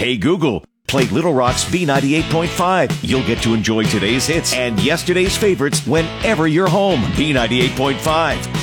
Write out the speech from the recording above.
Hey Google, play Little Rock's B98.5. You'll get to enjoy today's hits and yesterday's favorites whenever you're home. B98.5.